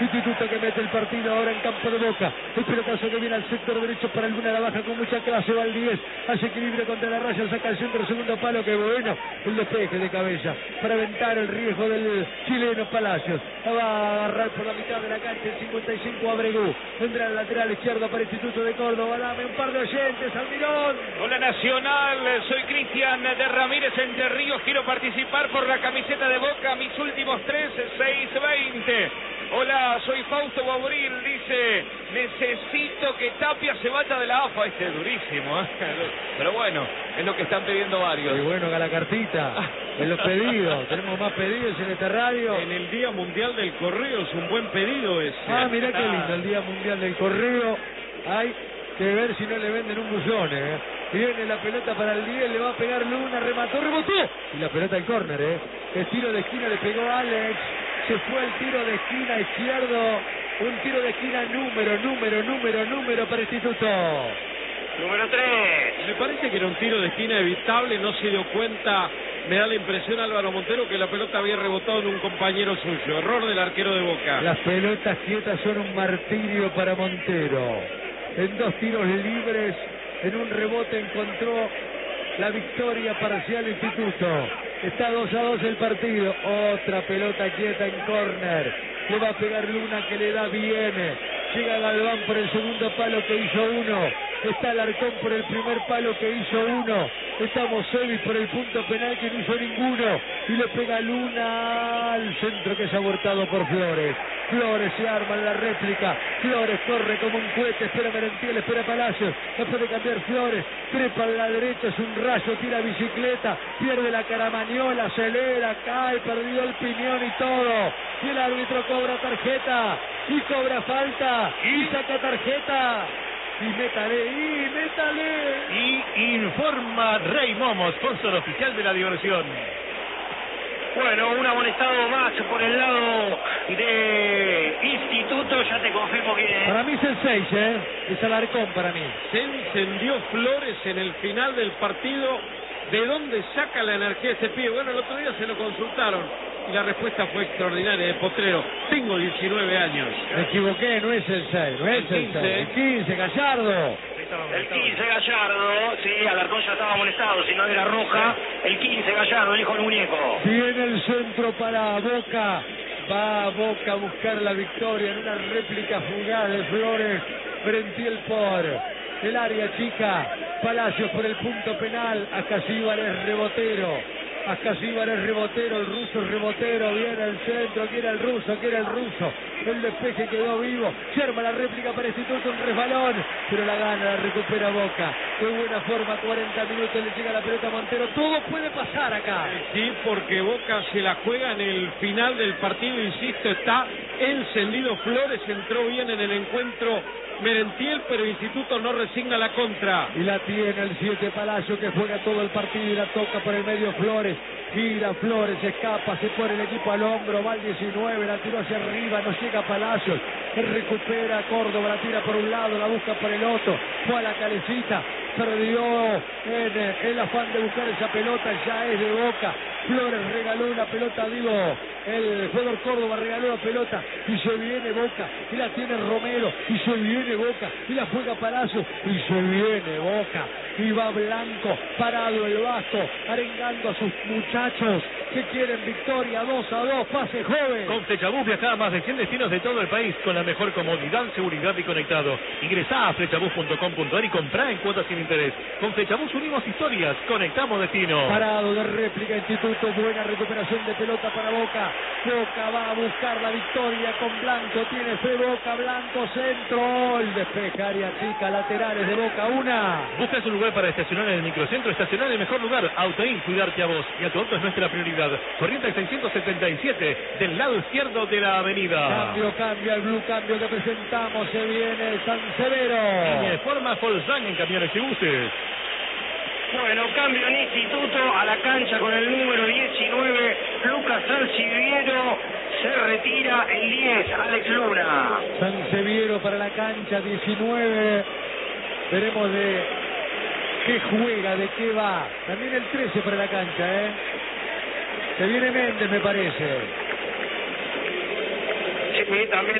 Instituto que mete el partido ahora en campo de Boca. El pelotazo que viene al sector derecho para Luna, la baja con mucha clase, va al 10, hace equilibrio contra la raya, saca el centro, segundo palo, que bueno, el despeje de cabeza para aventar el riesgo del chileno Palacios. La va a agarrar por la mitad de la cancha, el 55 Abregú. Vendrá al lateral izquierdo para Instituto de Córdoba. Dame un par de oyentes, Almirón. Hola Nacional, soy Cristian de Ramírez Entre Ríos, quiero participar por la camiseta de Boca, mis últimos 3, 6-20. Hola, soy Fausto Bobril, dice, necesito que Tapia se vaya de la AFA. Este es durísimo, ¿eh? Pero bueno, es lo que están pidiendo varios. Y bueno, haga la cartita, en los pedidos, tenemos más pedidos en esta radio. En el Día Mundial del Correo es un buen pedido ese. Ah, mirá qué lindo, el Día Mundial del Correo. Hay que ver si no le venden un buzón, Viene la pelota para el 10, le va a pegar Luna, remató, rebotó. Y la pelota al córner, El tiro de esquina le pegó Alex. Se fue el tiro de esquina izquierdo. Un tiro de esquina número para Instituto. Número 3. Me parece que era un tiro de esquina evitable, no se dio cuenta, me da la impresión Álvaro Montero que la pelota había rebotado en un compañero suyo. Error del arquero de Boca. Las pelotas quietas son un martirio para Montero. En 2 tiros libres, en un rebote encontró la victoria parcial Instituto. Está 2-2 el partido. Otra pelota quieta en córner. Le va a pegar Luna, que le da bien. Llega Galván por el segundo palo, que hizo 1. Está Alarcón por el primer palo, que hizo 1. Está Mosevis por el punto penal, que no hizo ninguno. Y le pega Luna al centro, que es abortado por Flores. Flores se arma en la réplica. Flores corre como un cohete. Espera Merentiel, espera Palacios. No puede cambiar Flores. Trepa a la derecha, es un rayo, tira bicicleta. Pierde la caramañola, acelera, cae, perdió el piñón y todo. Y el árbitro cobra tarjeta. Y cobra falta. Y saca tarjeta. Y métale. Y informa Rey Momo, sponsor oficial de la diversión. Bueno, un amonestado más por el lado de Instituto, ya te confirmo quién es. Para mí es el 6, es Alarcón para mí. Se encendió Flores en el final del partido. ¿De dónde saca la energía ese pibe? Bueno, el otro día se lo consultaron y la respuesta fue extraordinaria de Potrero. Tengo 19 años. Me equivoqué, no es el 6, no es el 6. El 15, Gallardo. El 15 Gallardo, sí, Alarcón ya estaba molestado, si no era roja. El 15 Gallardo, el hijo del muñeco. Viene el centro para Boca. Va a Boca a buscar la victoria en una réplica fugaz de Flores. Merentiel por el área chica. Palacios por el punto penal. Ascasíbar es rebotero. Ascasíbar es rebotero, el ruso es rebotero, viene al centro, quiere el ruso, el despeje quedó vivo, se arma la réplica para Instituto, un resbalón, pero la gana, la recupera Boca, de buena forma, 40 minutos, le llega la pelota a Montero, todo puede pasar acá. Sí, porque Boca se la juega en el final del partido, insisto, está encendido Flores, entró bien en el encuentro Merentiel, pero Instituto no resigna la contra. Y la tiene el 7 Palacio, que juega todo el partido y la toca por el medio Flores. Gira Flores, escapa, se pone el equipo al hombro, va al 19, la tiró hacia arriba, no llega Palacios, recupera Córdoba, la tira por un lado, la busca por el otro, fue a la calecita, perdió en el afán de buscar esa pelota, ya es de Boca. Flores regaló una pelota, el jugador Córdoba regaló la pelota y se viene Boca, y la tiene Romero, y se viene Boca, y la juega Palacios, y se viene Boca, y va Blanco, parado el Basto, arengando a sus muchachos que quieren victoria, 2-2, pase joven. Con Flechabús viaja a más de 100 destinos de todo el país con la mejor comodidad, seguridad y conectado. Ingresá a flechabús.com.ar y comprá en cuotas sin interés. Con Flechabús unimos historias, conectamos destino. Parado de réplica Instituto, buena recuperación de pelota para Boca. Boca va a buscar la victoria con Blanco, tiene fe Boca, Blanco, centro, el despeje, área chica, laterales de Boca, una. ¿Buscas un lugar para estacionar en el microcentro? Estacionar en el mejor lugar. Autoin, cuidarte a vos y a tu auto es nuestra prioridad. Corrientes 677, del lado izquierdo de la avenida. Cambio, el blue cambio que presentamos, se viene San Severo. Línea de forma Volkswagen en camiones y buses. Bueno, cambio en Instituto, a la cancha con el número 19, Lucas Sansiviero, se retira el 10, Alex Luna. Sanseviero para la cancha, 19, veremos de qué juega, de qué va. También el 13 para la cancha, Se viene Méndez, me parece. Sí, también.